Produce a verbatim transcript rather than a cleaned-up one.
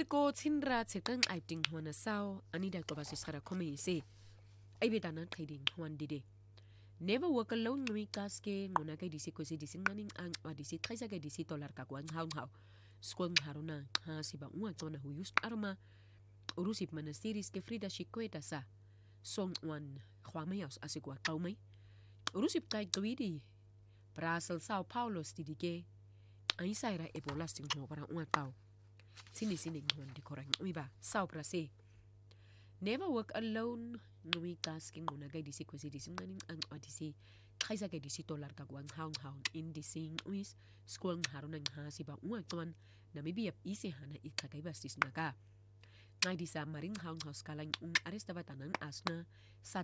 ko tsinra tsekeng ai ting hwana sao ani da ko basis khara khomi se ai betana trading hwan dide never work alone ngui kaske ngona ka disi ko se disi nganing ang wa disi thaisa ka disi dollar ka kwang haung hau skon haruna ha siba unga tona hu yus arma urusip mana series ke frida shikweta sa song wan khwamayas asigwa kaumai urusip kai gwidi Brussels Sao Paulo stidike ai saira ebola sting ho para unga tau sini sini ngwan di korang uiba Sao Prase never work alone ngui kaske ngona ka disi ko se disi nganing ang wa disi thaisa ka disi dollar ka kwang haung haung in dising uis skon haruna ha siba unga ton Namibia isi hana ikakai bastis naga ngai disa maring haung haus kalang un aresta batanan asna